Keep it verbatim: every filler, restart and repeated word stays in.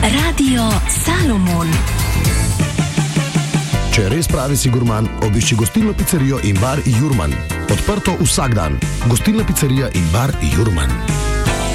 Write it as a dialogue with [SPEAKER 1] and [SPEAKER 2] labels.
[SPEAKER 1] Radio Salomon.
[SPEAKER 2] Če res pravi si gurman, obišči gostilno pizzerijo in bar Jurman. Odprto vsak dan. Gostilna pizzerija in bar Jurman.